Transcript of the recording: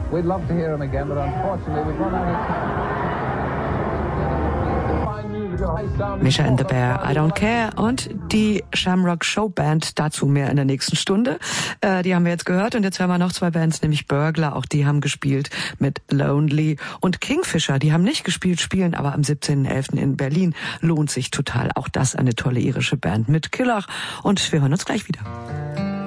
We'd love to hear him again, but unfortunately we've run out of time. Mischa and the Bear, I Don't Care und die Shamrock Show Band, dazu mehr in der nächsten Stunde. Die haben wir jetzt gehört und jetzt hören wir noch zwei Bands, nämlich Burglar, auch die haben gespielt mit Lonely und Kingfisher, die haben nicht gespielt, spielen aber am 17.11. in Berlin. Lohnt sich total, auch das eine tolle irische Band mit Killach und wir hören uns gleich wieder.